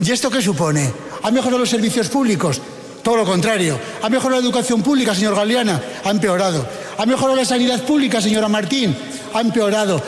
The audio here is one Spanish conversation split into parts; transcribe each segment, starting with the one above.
¿Y esto qué supone? ¿Ha mejorado los servicios públicos? Todo lo contrario. ¿Ha mejorado la educación pública, señor Galeana? Ha empeorado. ¿Ha mejorado la sanidad pública, señora Martín? Ha empeorado.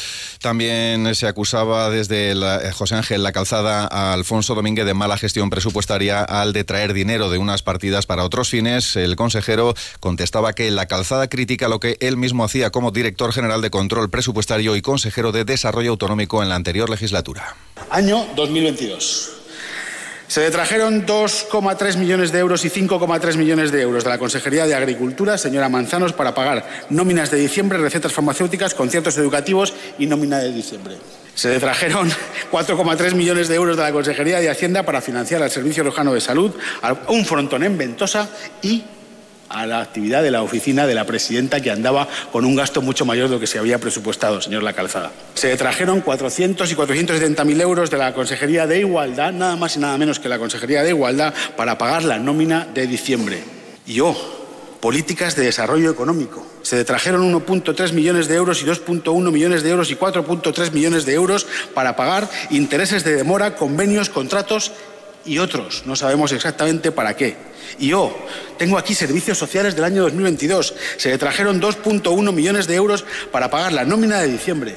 También se acusaba desde José Ángel Lacalzada a Alfonso Domínguez de mala gestión presupuestaria al detraer dinero de unas partidas para otros fines. El consejero contestaba que Lacalzada critica lo que él mismo hacía como director general de control presupuestario y consejero de desarrollo autonómico en la anterior legislatura. Año 2022. Se detrajeron 2,3 millones de euros y 5,3 millones de euros de la Consejería de Agricultura, señora Manzanos, para pagar nóminas de diciembre, recetas farmacéuticas, conciertos educativos y nómina de diciembre. Se detrajeron 4,3 millones de euros de la Consejería de Hacienda para financiar al Servicio Riojano de Salud, a un frontón en Ventosa y a la actividad de la oficina de la presidenta, que andaba con un gasto mucho mayor de lo que se había presupuestado, señor Lacalzada. Se detrajeron 400 y 470.000 euros de la Consejería de Igualdad, nada más y nada menos que la Consejería de Igualdad, para pagar la nómina de diciembre. Y políticas de desarrollo económico. Se detrajeron 1,3 millones de euros y 2,1 millones de euros y 4,3 millones de euros para pagar intereses de demora, convenios, contratos y otros. No sabemos exactamente para qué. Y tengo aquí servicios sociales del año 2022. Se detrajeron 2,1 millones de euros para pagar la nómina de diciembre.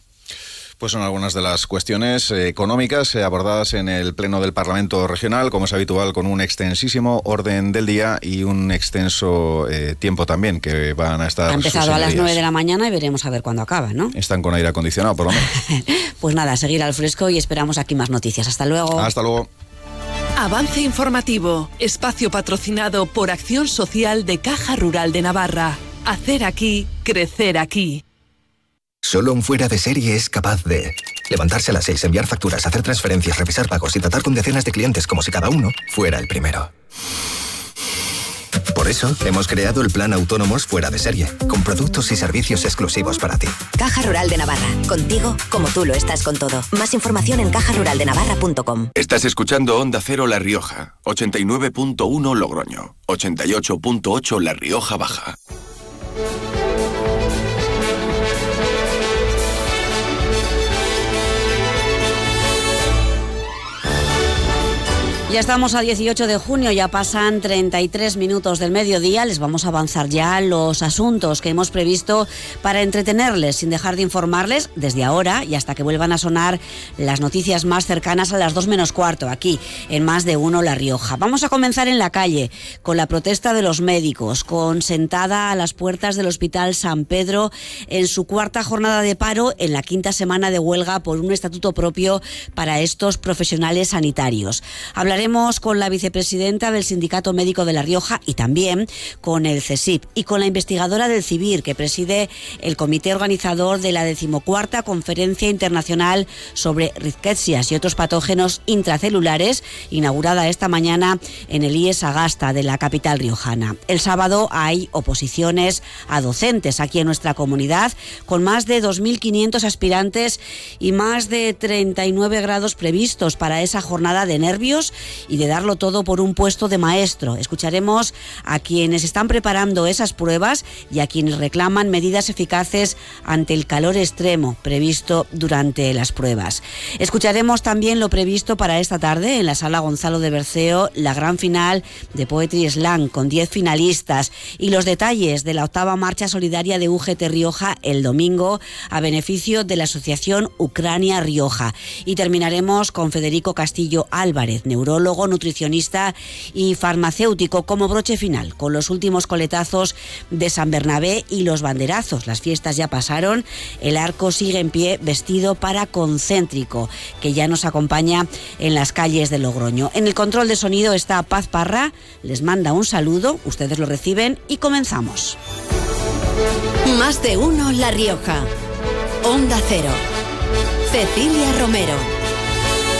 Pues son algunas de las cuestiones económicas abordadas en el Pleno del Parlamento Regional, como es habitual, con un extensísimo orden del día y un extenso tiempo también, que van a estar... Ha empezado a las 9 de la mañana y veremos a ver cuándo acaba, ¿no? Están con aire acondicionado, por lo menos. Pues nada, seguir al fresco y esperamos aquí más noticias. Hasta luego. Hasta luego. Avance informativo, espacio patrocinado por Acción Social de Caja Rural de Navarra. Hacer aquí, crecer aquí. Solo un fuera de serie es capaz de levantarse a las 6, enviar facturas, hacer transferencias, revisar pagos y tratar con decenas de clientes como si cada uno fuera el primero. Por eso, hemos creado el Plan Autónomos Fuera de Serie, con productos y servicios exclusivos para ti. Caja Rural de Navarra, contigo como tú lo estás con todo. Más información en cajaruraldenavarra.com. Estás escuchando Onda Cero La Rioja, 89.1 Logroño, 88.8 La Rioja Baja. Ya estamos a 18 de junio, ya pasan 33 minutos del mediodía. Les vamos a avanzar ya los asuntos que hemos previsto para entretenerles, sin dejar de informarles desde ahora y hasta que vuelvan a sonar las noticias más cercanas a las 2 menos cuarto, aquí en Más de Uno La Rioja. Vamos a comenzar en la calle, con la protesta de los médicos, con sentada a las puertas del Hospital San Pedro en su cuarta jornada de paro, en la quinta semana de huelga por un estatuto propio para estos profesionales sanitarios. Hablaremos con la vicepresidenta del Sindicato Médico de La Rioja y también con el CESIP y con la investigadora del CIVIR, que preside el comité organizador de la 14ª Conferencia Internacional sobre Rickettsias y otros patógenos intracelulares, inaugurada esta mañana en el IES Sagasta de la capital riojana. El sábado hay oposiciones a docentes aquí en nuestra comunidad, con más de 2.500 aspirantes y más de 39 grados previstos para esa jornada de nervios y de darlo todo por un puesto de maestro. Escucharemos a quienes están preparando esas pruebas y a quienes reclaman medidas eficaces ante el calor extremo previsto durante las pruebas. Escucharemos también lo previsto para esta tarde en la Sala Gonzalo de Berceo, la gran final de Poetry Slam con 10 finalistas y los detalles de la 8ª marcha solidaria de UGT Rioja el domingo a beneficio de la Asociación Ucrania Rioja. Y terminaremos con Federico Castillo Álvarez, neurólogo, nutricionista y farmacéutico, como broche final, con los últimos coletazos de San Bernabé y los banderazos. Las fiestas ya pasaron, el arco sigue en pie, vestido para concéntrico, que ya nos acompaña en las calles de Logroño. En el control de sonido está Paz Parra, les manda un saludo, ustedes lo reciben y comenzamos. Más de Uno La Rioja. Onda Cero. Cecilia Romero.